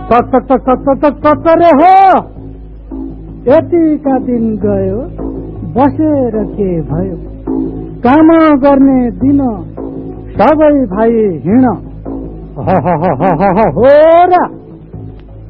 रे हो। यतिका दिन गयो बसेर के भयो, काम गर्ने दिन सबै भाइ हिँड। हो र